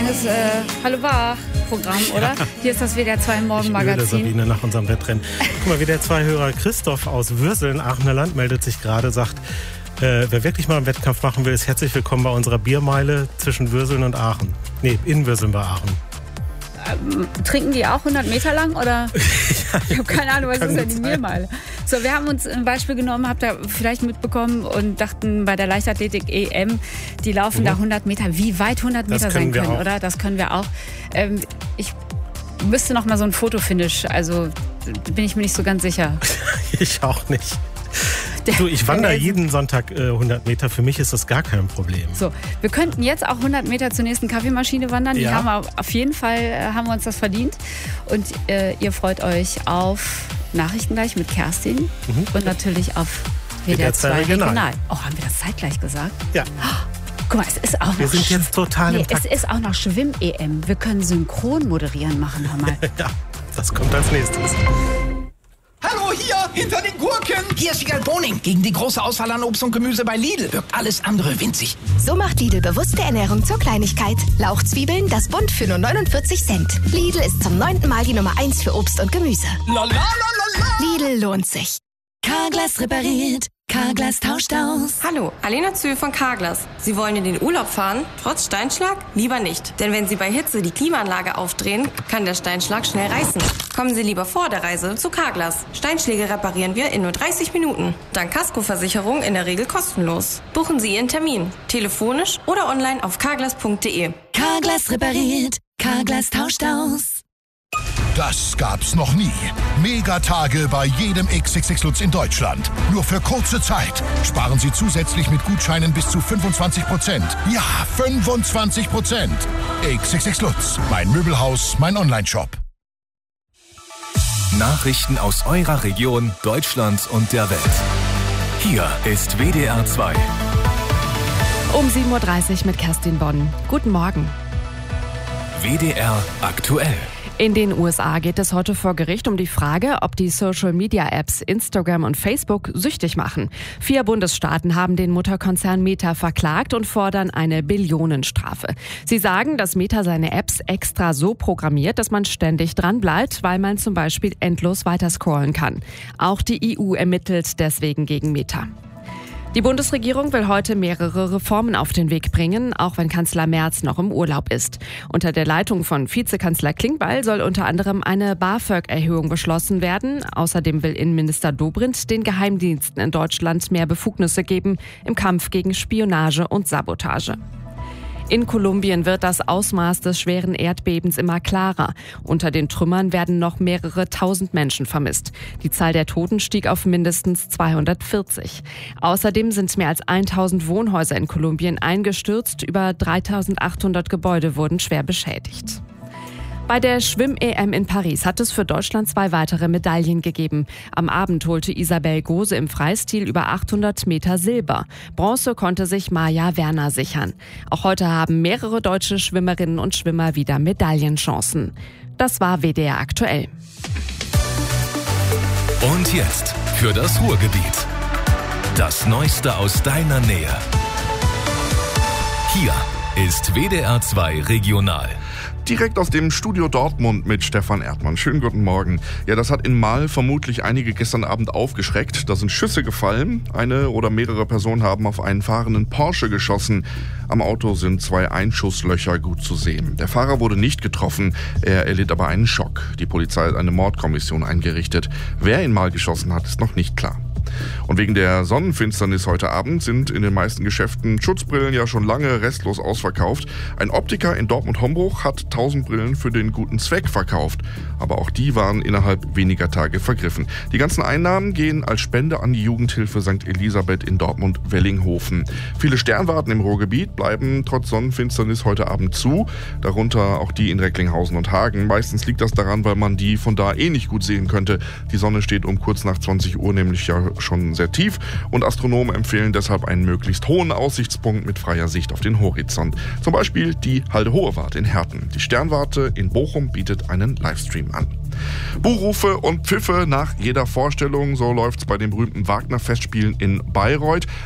langes Hallo Wach-Programm, oder? Hier ist das WDR 2 Morgenmagazin. Sabine, nach unserem Wettrennen. Guck mal, WDR 2-Hörer Christoph aus Würseln, Aachener Land, meldet sich gerade, sagt, wer wirklich mal einen Wettkampf machen will, ist herzlich willkommen bei unserer Biermeile zwischen Würseln und Aachen. Nee, in Würseln bei Aachen. Trinken die auch 100 Meter lang, oder? Ich habe keine Ahnung, was ist denn die Biermeile? So, wir haben uns ein Beispiel genommen, habt ihr vielleicht mitbekommen und dachten bei der Leichtathletik EM, die laufen da 100 Meter. Wie weit 100 Meter sein können, oder? Das können wir auch. Ich müsste noch mal so ein Fotofinish, also bin ich mir nicht so ganz sicher. Ich auch nicht. Du, ich wandere jeden Sonntag 100 Meter. Für mich ist das gar kein Problem. So, wir könnten jetzt auch 100 Meter zur nächsten Kaffeemaschine wandern. Die haben wir auf jeden Fall, haben wir uns das verdient. Und ihr freut euch auf Nachrichten gleich mit Kerstin und natürlich auf WDR 2 Regional. Oh, haben wir das zeitgleich gesagt? Ja. Guck mal, es ist auch noch... Wir sind jetzt total im Takt. Es ist auch noch Schwimm-EM. Wir können synchron moderieren machen, hör mal. Ja, das kommt als nächstes. Hallo, hier, hinter den Gurken. Hier ist Wiegald Boning. Gegen die große Auswahl an Obst und Gemüse bei Lidl wirkt alles andere winzig. So macht Lidl bewusste Ernährung zur Kleinigkeit. Lauchzwiebeln, das Bund für nur 49 Cent. Lidl ist zum 9. Mal die Nummer 1 für Obst und Gemüse. La la la la la. Lidl lohnt sich. Carglass repariert. Carglass tauscht aus. Hallo, Alena Zühl von Carglass. Sie wollen in den Urlaub fahren, trotz Steinschlag? Lieber nicht. Denn wenn Sie bei Hitze die Klimaanlage aufdrehen, kann der Steinschlag schnell reißen. Kommen Sie lieber vor der Reise zu Carglass. Steinschläge reparieren wir in nur 30 Minuten. Dank Kaskoversicherung in der Regel kostenlos. Buchen Sie Ihren Termin. Telefonisch oder online auf carglass.de. Carglass repariert. Carglass tauscht aus. Das gab's noch nie. Megatage bei jedem XXX Lutz in Deutschland. Nur für kurze Zeit. Sparen Sie zusätzlich mit Gutscheinen bis zu 25%. Ja, 25%. XXX Lutz. Mein Möbelhaus, mein Onlineshop. Nachrichten aus eurer Region, Deutschland und der Welt. Hier ist WDR 2. Um 7.30 Uhr mit Kerstin Bonn. Guten Morgen. WDR aktuell. In den USA geht es heute vor Gericht um die Frage, ob die Social-Media-Apps Instagram und Facebook süchtig machen. 4 Bundesstaaten haben den Mutterkonzern Meta verklagt und fordern eine Billionenstrafe. Sie sagen, dass Meta seine Apps extra so programmiert, dass man ständig dranbleibt, weil man zum Beispiel endlos weiterscrollen kann. Auch die EU ermittelt deswegen gegen Meta. Die Bundesregierung will heute mehrere Reformen auf den Weg bringen, auch wenn Kanzler Merz noch im Urlaub ist. Unter der Leitung von Vizekanzler Klingbeil soll unter anderem eine BAföG-Erhöhung beschlossen werden. Außerdem will Innenminister Dobrindt den Geheimdiensten in Deutschland mehr Befugnisse geben im Kampf gegen Spionage und Sabotage. In Kolumbien wird das Ausmaß des schweren Erdbebens immer klarer. Unter den Trümmern werden noch mehrere tausend Menschen vermisst. Die Zahl der Toten stieg auf mindestens 240. Außerdem sind mehr als 1000 Wohnhäuser in Kolumbien eingestürzt. Über 3800 Gebäude wurden schwer beschädigt. Bei der Schwimm-EM in Paris hat es für Deutschland 2 weitere Medaillen gegeben. Am Abend holte Isabel Gose im Freistil über 800 Meter Silber. Bronze konnte sich Maja Werner sichern. Auch heute haben mehrere deutsche Schwimmerinnen und Schwimmer wieder Medaillenchancen. Das war WDR aktuell. Und jetzt für das Ruhrgebiet. Das Neueste aus deiner Nähe. Hier ist WDR 2 Regional. Direkt aus dem Studio Dortmund mit Stefan Erdmann. Schönen guten Morgen. Ja, das hat in Marl vermutlich einige gestern Abend aufgeschreckt. Da sind Schüsse gefallen. Eine oder mehrere Personen haben auf einen fahrenden Porsche geschossen. Am Auto sind 2 Einschusslöcher gut zu sehen. Der Fahrer wurde nicht getroffen, er erlitt aber einen Schock. Die Polizei hat eine Mordkommission eingerichtet. Wer in Marl geschossen hat, ist noch nicht klar. Und wegen der Sonnenfinsternis heute Abend sind in den meisten Geschäften Schutzbrillen ja schon lange restlos ausverkauft. Ein Optiker in Dortmund-Hombruch hat 1000 Brillen für den guten Zweck verkauft. Aber auch die waren innerhalb weniger Tage vergriffen. Die ganzen Einnahmen gehen als Spende an die Jugendhilfe St. Elisabeth in Dortmund-Wellinghofen. Viele Sternwarten im Ruhrgebiet bleiben trotz Sonnenfinsternis heute Abend zu. Darunter auch die in Recklinghausen und Hagen. Meistens liegt das daran, weil man die von da nicht gut sehen könnte. Die Sonne steht um kurz nach 20 Uhr nämlich ja schon sehr tief und Astronomen empfehlen deshalb einen möglichst hohen Aussichtspunkt mit freier Sicht auf den Horizont. Zum Beispiel die Halde-Hohe-Warte in Herten. Die Sternwarte in Bochum bietet einen Livestream an. Buhrufe und Pfiffe nach jeder Vorstellung, so läuft's bei den berühmten Wagner-Festspielen in Bayreuth.